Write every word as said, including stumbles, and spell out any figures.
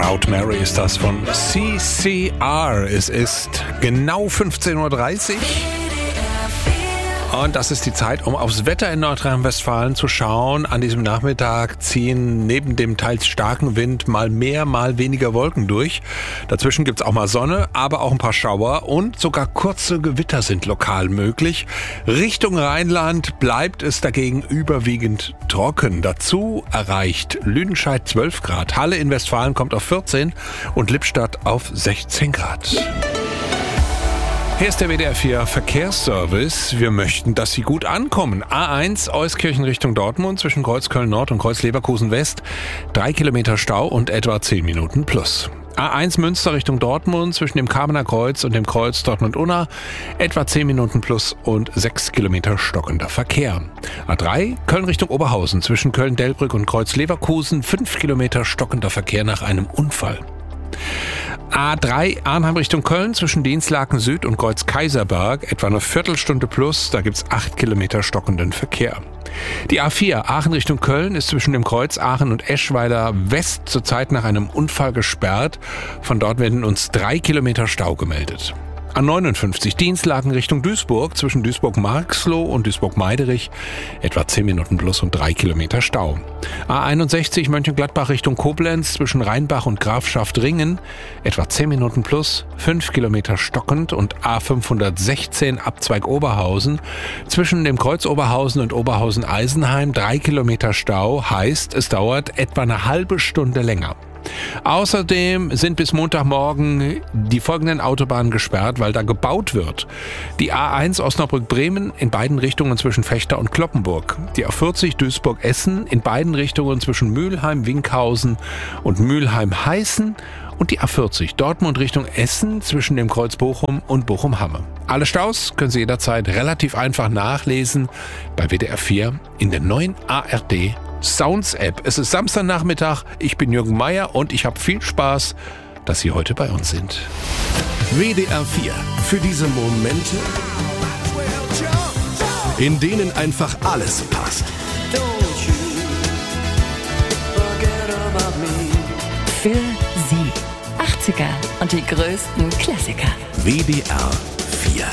Proud Mary ist das von C C R. Es ist genau fünfzehn Uhr dreißig. Und das ist die Zeit, um aufs Wetter in Nordrhein-Westfalen zu schauen. An diesem Nachmittag ziehen neben dem teils starken Wind mal mehr, mal weniger Wolken durch. Dazwischen gibt's auch mal Sonne, aber auch ein paar Schauer und sogar kurze Gewitter sind lokal möglich. Richtung Rheinland bleibt es dagegen überwiegend trocken. Dazu erreicht Lüdenscheid zwölf Grad, Halle in Westfalen kommt auf vierzehn und Lippstadt auf sechzehn Grad. Hier ist der W D R vier Verkehrsservice. Wir möchten, dass Sie gut ankommen. A eins Euskirchen Richtung Dortmund zwischen Kreuzköln Nord und Kreuz Leverkusen West. Drei Kilometer Stau und etwa zehn Minuten plus. A eins Münster Richtung Dortmund zwischen dem Kamener Kreuz und dem Kreuz Dortmund-Unna. Etwa zehn Minuten plus und sechs Kilometer stockender Verkehr. A drei Köln Richtung Oberhausen zwischen Köln-Delbrück und Kreuz Leverkusen. fünf Kilometer stockender Verkehr nach einem Unfall. A drei Arnheim Richtung Köln zwischen Dienstlaken Süd und Kreuz Kaiserberg, etwa eine Viertelstunde plus, da gibt's acht Kilometer stockenden Verkehr. Die A vier Aachen Richtung Köln ist zwischen dem Kreuz Aachen und Eschweiler West zurzeit nach einem Unfall gesperrt. Von dort werden uns drei Kilometer Stau gemeldet. A neunundfünfzig Dienstlaken Richtung Duisburg zwischen Duisburg-Marxloh und Duisburg-Meiderich etwa zehn Minuten plus und drei Kilometer Stau. A einundsechzig Mönchengladbach Richtung Koblenz zwischen Rheinbach und Grafschaft Ringen etwa zehn Minuten plus, fünf Kilometer stockend und A fünfhundertsechzehn Abzweig Oberhausen zwischen dem Kreuz Oberhausen und Oberhausen-Eisenheim drei Kilometer Stau, heißt es dauert etwa eine halbe Stunde länger. Außerdem sind bis Montagmorgen die folgenden Autobahnen gesperrt, weil da gebaut wird. Die A eins Osnabrück-Bremen in beiden Richtungen zwischen Vechta und Cloppenburg. Die A vierzig Duisburg-Essen in beiden Richtungen zwischen Mülheim-Winkhausen und Mülheim-Heißen. Und die A vierzig Dortmund Richtung Essen zwischen dem Kreuz Bochum und Bochum-Hamme. Alle Staus können Sie jederzeit relativ einfach nachlesen bei W D R vier in der neuen A R D Sounds App. Es ist Samstagnachmittag, ich bin Jürgen Meier und ich habe viel Spaß, dass Sie heute bei uns sind. W D R vier, für diese Momente, in denen einfach alles passt. Für Sie. achtziger und die größten Klassiker. W D R vier.